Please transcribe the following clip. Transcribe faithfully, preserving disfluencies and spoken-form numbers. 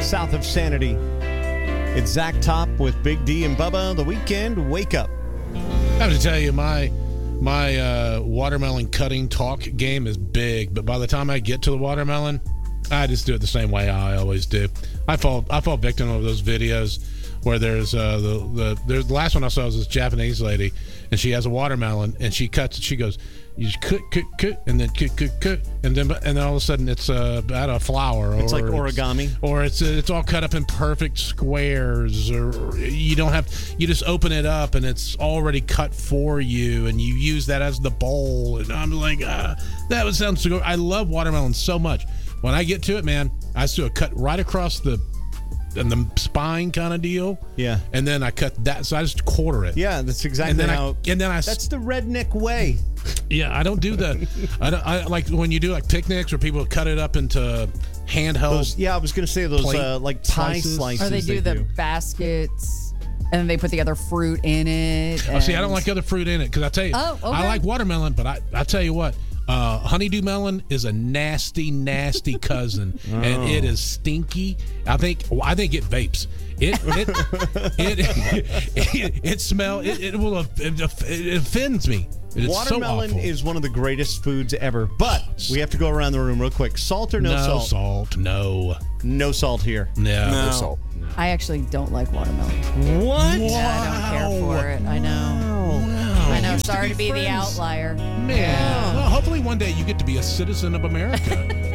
south of Sanity. It's Zach Top with Big D and Bubba. The Weekend Wake Up. I have to tell you, my my uh, watermelon cutting talk game is big, but by the time I get to the watermelon, I just do it the same way I always do. I fall I fall victim of those videos where there's uh, the the there's the last one I saw was this Japanese lady, and she has a watermelon and she cuts it. She goes, you just cut, cut, cut, and then cut, cut, cut, and then and then all of a sudden it's uh, out of flour. Or it's like origami, it's, or it's it's all cut up in perfect squares. Or you don't have you just open it up and it's already cut for you, and you use that as the bowl. And I'm like, uh, that would sound so good. I love watermelon so much. When I get to it, man, I just do a cut right across the and the spine kind of deal. Yeah. And then I cut that, so I just quarter it. Yeah, that's exactly and then how. I, and then I. That's the redneck way. Yeah, I don't do the. I don't. I like when you do like picnics where people cut it up into handheld. Those, yeah, I was going to say those plate uh, like pie slices. slices. Or they do they the do. baskets, and then they put the other fruit in it. Oh, see, I don't and- like other fruit in it because I tell you, Oh, okay. I like watermelon, but I, I tell you what, uh, honeydew melon is a nasty, nasty cousin, Oh. and it is stinky. I think well, I think it vapes. It it it, it, it smell it, it will it, it offends me. It's Watermelon so awful. is one of the greatest foods ever, but we have to go around the room real quick. Salt or no, no salt? salt, no, No salt here. no, No. no salt. I actually don't like watermelon. What? Yeah, I don't care for it. I know. I know. Used to Sorry be to be the friends. outlier. Man, well, hopefully one day you get to be a citizen of America.